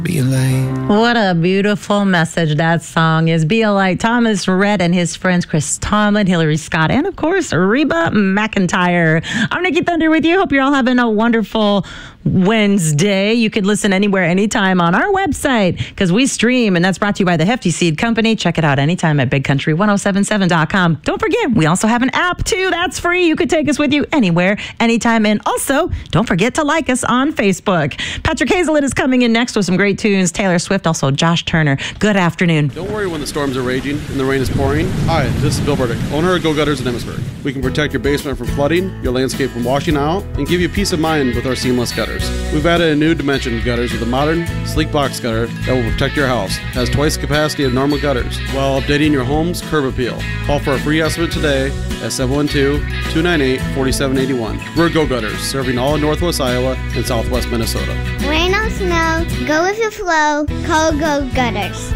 Be a light. What a beautiful message that song is. Be a Light. Thomas Rhett and his friends Chris Tomlin, Hillary Scott, and of course, Reba McEntire. I'm Nikki Thunder with you. Hope you're all having a wonderful Wednesday. You can listen anywhere, anytime on our website because we stream, and that's brought to you by the Hefty Seed Company. Check it out anytime at BigCountry1077.com. Don't forget, we also have an app too. That's free. You could take us with you anywhere, anytime. And also, don't forget to like us on Facebook. Patrick Hazelett is coming in next with some great tunes. Taylor Swift, also Josh Turner. Good afternoon. Don't worry when the storms are raging and the rain is pouring. Hi, this is Bill Burdick, owner of Go Gutters in Emmitsburg. We can protect your basement from flooding, your landscape from washing out, and give you peace of mind with our seamless gutters. We've added a new dimension of gutters with a modern, sleek box gutter that will protect your house. It has twice the capacity of normal gutters while updating your home's curb appeal. Call for a free estimate today at 712-298-4781. We're Go Gutters, serving all of Northwest Iowa and Southwest Minnesota. Rain or snow, go with your flow, call Go Gutters.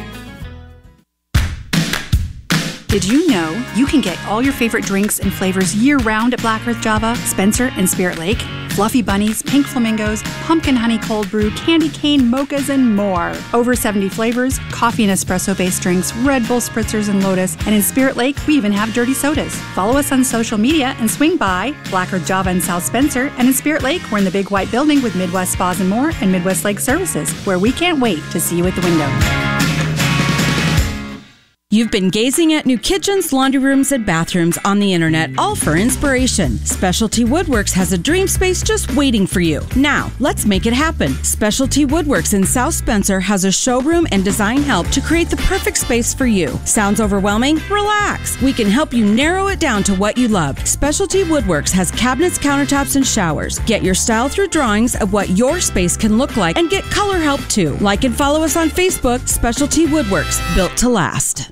Did you know you can get all your favorite drinks and flavors year-round at Black Earth Java, Spencer, and Spirit Lake? Fluffy bunnies, pink flamingos, pumpkin honey cold brew, candy cane mochas, and more. Over 70 flavors, coffee and espresso-based drinks, Red Bull spritzers and Lotus, and in Spirit Lake, we even have dirty sodas. Follow us on social media and swing by Black Earth Java in South Spencer, and in Spirit Lake, we're in the big white building with Midwest Spas and More and Midwest Lake Services, where we can't wait to see you at the window. You've been gazing at new kitchens, laundry rooms, and bathrooms on the internet, all for inspiration. Specialty Woodworks has a dream space just waiting for you. Now, let's make it happen. Specialty Woodworks in South Spencer has a showroom and design help to create the perfect space for you. Sounds overwhelming? Relax. We can help you narrow it down to what you love. Specialty Woodworks has cabinets, countertops, and showers. Get your style through drawings of what your space can look like and get color help too. Like and follow us on Facebook, Specialty Woodworks, built to last.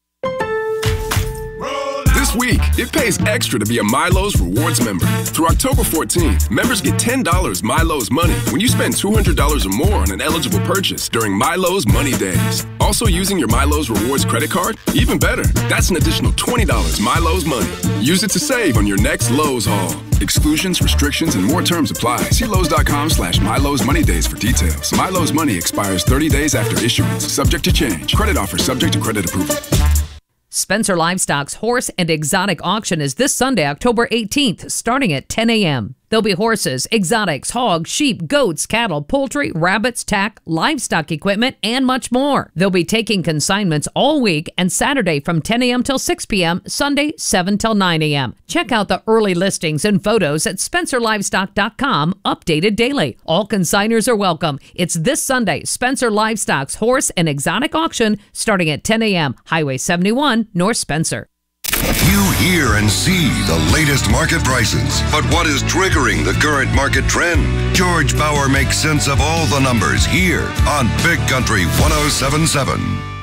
This week, it pays extra to be a Milo's Rewards member. Through October 14th, members get $10 Milo's Money when you spend $200 or more on an eligible purchase during Milo's Money Days. Also using your Milo's Rewards credit card? Even better, that's an additional $20 Milo's Money. Use it to save on your next Lowe's haul. Exclusions, restrictions, and more terms apply. See Lowe's.com/Milo's Money Days for details. Milo's Money expires 30 days after issuance, subject to change. Credit offer subject to credit approval. Spencer Livestock's Horse and Exotic Auction is this Sunday, October 18th, starting at 10 a.m. There'll be horses, exotics, hogs, sheep, goats, cattle, poultry, rabbits, tack, livestock equipment, and much more. They'll be taking consignments all week and Saturday from 10 a.m. till 6 p.m., Sunday 7 till 9 a.m. Check out the early listings and photos at SpencerLivestock.com, updated daily. All consigners are welcome. It's this Sunday, Spencer Livestock's Horse and Exotic Auction, starting at 10 a.m., Highway 71, North Spencer. You hear and see the latest market prices. But what is triggering the current market trend? George Bauer makes sense of all the numbers here on Big Country 1077.